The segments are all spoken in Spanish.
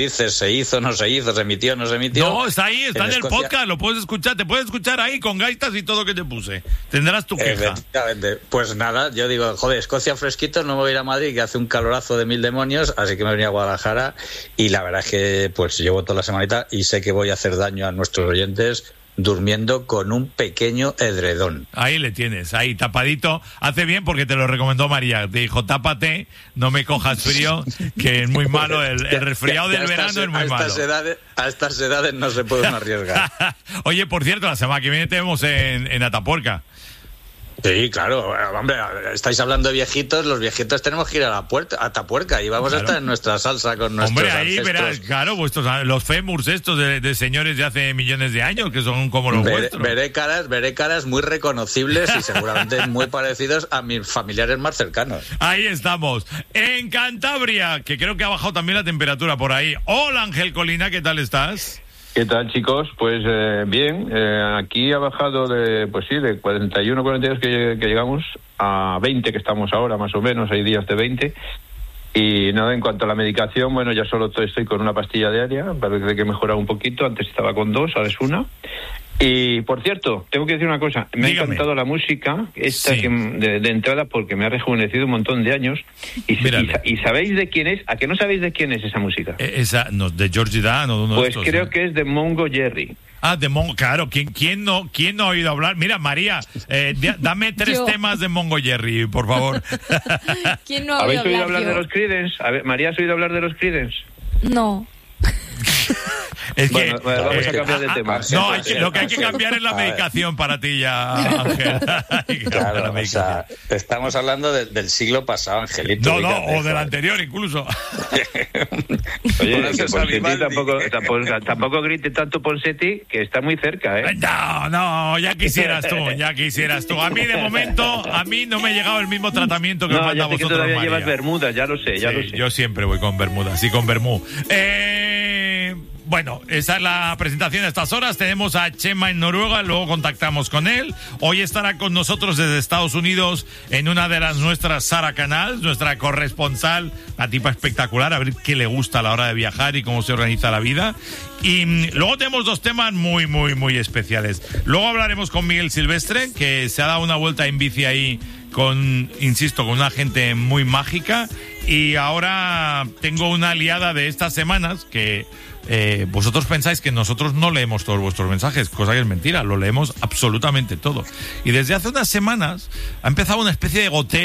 dices, se hizo, no se hizo, se emitió, no se emitió. No, está ahí, está en el Escocia... podcast, lo puedes escuchar, te puedes escuchar ahí con gaitas y todo que te puse. Tendrás tu queja. Efectivamente. Pues nada, yo digo, joder, Escocia fresquito, no me voy a ir a Madrid, que hace un calorazo de 1000 demonios, así que me venía a Guadalajara y la verdad es que pues llevo toda la semanita y sé que voy a hacer daño a nuestros oyentes durmiendo con un pequeño edredón. Ahí le tienes, ahí tapadito. Hace bien porque te lo recomendó María. Te dijo, tápate, no me cojas frío, que es muy malo. El resfriado del verano es muy malo. A estas edades no se puede arriesgar. Oye, por cierto, la semana que viene te vemos en Atapuerca. Sí, claro, hombre, estáis hablando de viejitos, los viejitos tenemos que ir a Atapuerca y vamos a estar en nuestra salsa con nuestros Hombre, ahí ancestros. verás, claro, los fémurs estos de señores de hace millones de años, que son como los vuestros. Veré caras muy reconocibles y seguramente muy parecidos a mis familiares más cercanos. Ahí estamos, en Cantabria, que creo que ha bajado también la temperatura por ahí. Hola, Ángel Colina, ¿qué tal estás? ¿Qué tal, chicos? Pues bien, aquí ha bajado de 41, 42 que llegamos a 20 que estamos ahora, más o menos, hay días de 20. Y nada, en cuanto a la medicación, bueno, ya solo estoy con una pastilla diaria, parece que he mejorado un poquito, antes estaba con 2, ahora es 1. Y, por cierto, tengo que decir una cosa, me ha encantado la música esta sí. de entrada porque me ha rejuvenecido un montón de años. ¿Y sabéis de quién es? ¿A que no sabéis de quién es esa música? Esa, no, de George Dan o de uno pues de estos. Creo que es de Mongo Jerry. Ah, de Mongo, claro, ¿quién no ha oído hablar? Mira, María, dame 3 temas de Mongo Jerry, por favor. ¿Quién no ha oído hablar? ¿Habéis oído hablar de los Creedence? María, ¿has oído hablar de los Creedence? No. Es que, bueno, vamos a cambiar de tema. No, lo que hay que cambiar es la medicación para ti ya, Ángel. Claro, o sea, estamos hablando del siglo pasado, Angelito. No, o del anterior incluso. Oye, que Ponseti tampoco grite tanto Ponseti, que está muy cerca, ¿eh? No, ya quisieras tú. A mí, de momento, no me ha llegado el mismo tratamiento que os manda a vosotros, que todavía María. llevas bermudas, ya lo sé. Yo siempre voy con bermudas, sí, con bermú. Bueno, esa es la presentación de estas horas. Tenemos a Chema en Noruega, luego contactamos con él. Hoy estará con nosotros desde Estados Unidos en una de las nuestras Sara Canals, nuestra corresponsal, una tipa espectacular, a ver qué le gusta a la hora de viajar y cómo se organiza la vida. Y luego tenemos 2 temas muy, muy, muy especiales. Luego hablaremos con Miguel Silvestre, que se ha dado una vuelta en bici ahí con una gente muy mágica. Y ahora tengo una aliada de estas semanas que... vosotros pensáis que nosotros no leemos todos vuestros mensajes, cosa que es mentira, lo leemos absolutamente todo. Y desde hace unas semanas ha empezado una especie de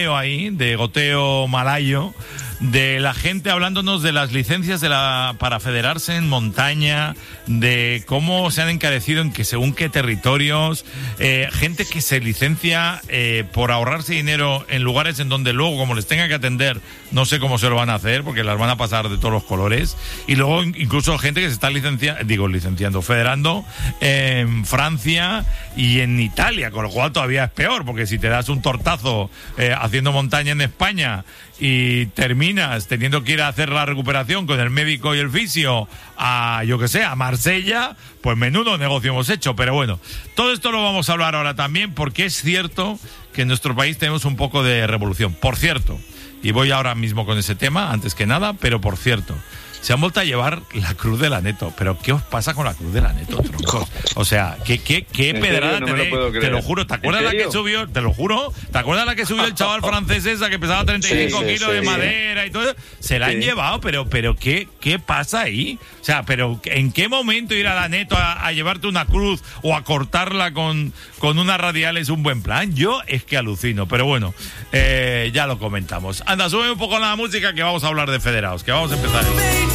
goteo malayo, de la gente hablándonos de las licencias para federarse en montaña, de cómo se han encarecido en que según qué territorios, gente que se licencia por ahorrarse dinero en lugares en donde luego, como les tenga que atender, no sé cómo se lo van a hacer, porque las van a pasar de todos los colores. Y luego incluso gente que se está federando en Francia y en Italia, con lo cual todavía es peor, porque si te das un tortazo haciendo montaña en España y terminas teniendo que ir a hacer la recuperación con el médico y el fisio a Marsella, pues menudo negocio hemos hecho. Pero bueno, todo esto lo vamos a hablar ahora también, porque es cierto que en nuestro país tenemos un poco de revolución. Por cierto, y voy ahora mismo con ese tema, antes que nada, pero por cierto, se han vuelto a llevar la Cruz del Aneto. ¿Pero qué os pasa con la Cruz del Aneto, troncos? O sea, ¿qué pedrada tenéis? Te lo juro, ¿te acuerdas la que subió? Te lo juro, ¿te acuerdas la que subió el chaval francés esa que pesaba 35 kilos de madera y todo? Se la han llevado, pero ¿qué pasa ahí? O sea, pero ¿en qué momento ir al Aneto a llevarte una cruz o a cortarla con una radial es un buen plan? Yo es que alucino, pero bueno, ya lo comentamos. Anda, sube un poco la música que vamos a hablar de federados, que vamos a empezar.